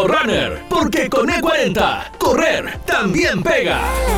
Eco Runner, porque con E40, correr también pega.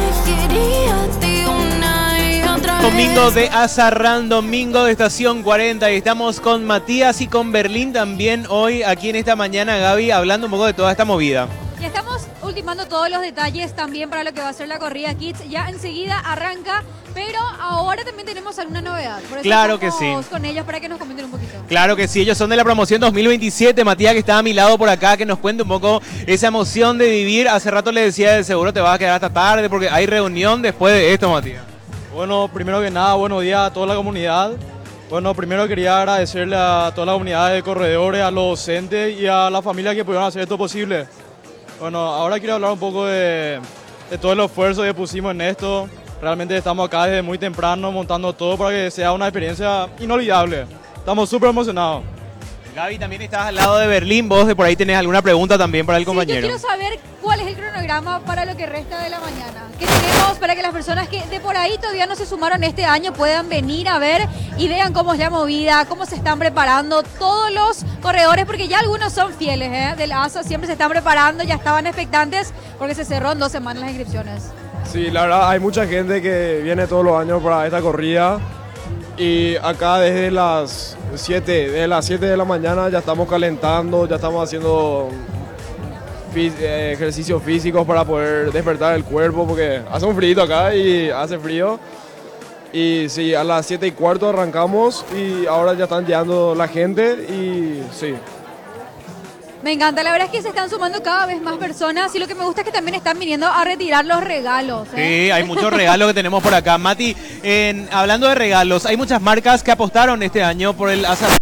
Domingo de Azarrán, domingo de Estación 40 y estamos con Matías y con Berlín también hoy aquí en esta mañana, Gaby, hablando un poco de toda esta movida. Y estamos ultimando todos los detalles también para lo que va a ser la corrida Kids. Ya enseguida arranca, pero ahora también tenemos alguna novedad. Por eso claro que sí. con ellos para que nos comenten un poquito. Claro que sí, ellos son de la promoción 2027. Matías, que está a mi lado por acá, que nos cuente un poco esa emoción de vivir. Hace rato le decía, de seguro te vas a quedar hasta tarde porque hay reunión después de esto, Matías. Bueno, primero que nada, buenos días a toda la comunidad. Bueno, primero quería agradecerle a toda la comunidad de corredores, a los docentes y a la familia que pudieron hacer esto posible. Bueno, ahora quiero hablar un poco de todo el esfuerzo que pusimos en esto. Realmente estamos acá desde muy temprano montando todo para que sea una experiencia inolvidable. Estamos súper emocionados. Gaby, también estás al lado de Berlín. Vos de por ahí tenés alguna pregunta también para el compañero. Yo quiero saber cuál es el cronograma para lo que resta de la mañana. ¿Qué tenemos para que las personas que de por ahí todavía no se sumaron este año puedan venir a ver y vean cómo es la movida, cómo se están preparando todos los corredores? Porque ya algunos son fieles del ASA, siempre se están preparando, ya estaban expectantes porque se cerró en 2 semanas las inscripciones. Sí, la verdad hay mucha gente que viene todos los años para esta corrida. Y acá desde las 7 de la mañana ya estamos calentando, ya estamos haciendo ejercicios físicos para poder despertar el cuerpo porque hace un frío acá y hace frío. Y sí, a las 7:15 arrancamos y ahora ya están llegando la gente y sí. Me encanta, la verdad es que se están sumando cada vez más personas y lo que me gusta es que también están viniendo a retirar los regalos. Sí, hay muchos regalos que tenemos por acá. Mati, hablando de regalos, hay muchas marcas que apostaron este año por el Azarrán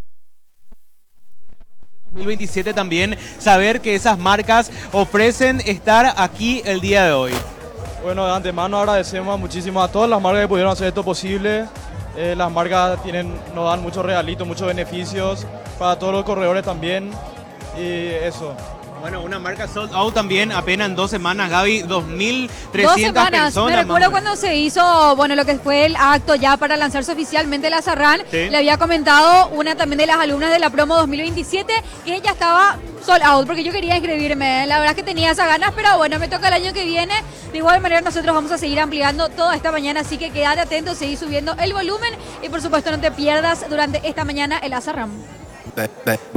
2027 también. Saber que esas marcas ofrecen estar aquí el día de hoy. Bueno, de antemano agradecemos muchísimo a todas las marcas que pudieron hacer esto posible. Las marcas nos dan muchos regalitos, muchos beneficios para todos los corredores también. Y eso. Bueno, una marca sold out también, apenas en 2 semanas, Gaby, 2.300 personas. Me recuerdo cuando se hizo, lo que fue el acto ya para lanzarse oficialmente el Azarrán. Sí. Le había comentado una también de las alumnas de la promo 2027 que ella estaba sold out porque yo quería inscribirme. La verdad es que tenía esas ganas, pero bueno, me toca el año que viene. De igual manera nosotros vamos a seguir ampliando toda esta mañana, así que quédate atento, seguir subiendo el volumen y por supuesto no te pierdas durante esta mañana el Azarrán.